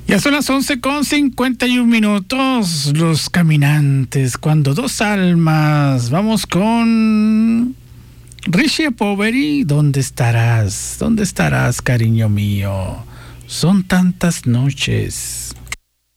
Ya son las 11:51. Los Caminantes, cuando dos almas. Vamos con Richie Poveri. ¿Dónde estarás? ¿Dónde estarás, cariño mío? Son tantas noches.